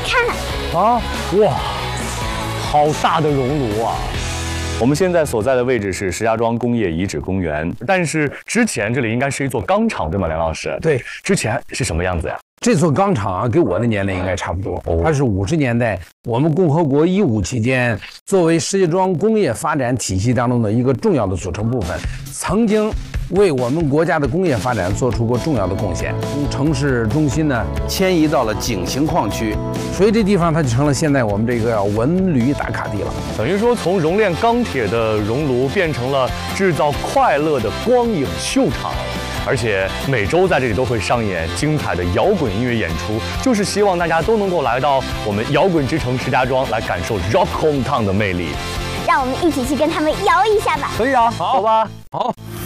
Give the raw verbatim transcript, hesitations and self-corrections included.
看。 啊，哇，好大的熔炉啊！我们现在所在的位置是石家庄工业遗址公园，但是之前这里应该是一座钢厂，对吗，梁老师？ 对， 之前是什么样子呀？ 这座钢厂啊，跟我的年龄应该差不多。它是五十年代我们共和国一五期间作为石家庄工业发展体系当中的一个重要的组成部分，曾经为我们国家的工业发展做出过重要的贡献。从城市中心呢迁移到了井陉矿区，所以这地方它就成了现在我们这个文旅打卡地了。 等于说，从熔炼钢铁的熔炉变成了制造快乐的光影秀场。而且每周在这里都会上演精彩的摇滚音乐演出，就是希望大家都能够来到我们摇滚之城石家庄，来感受 Rock Hometown 的魅力。 让我们一起去跟他们摇一下吧。 可以啊，好，走吧， 好。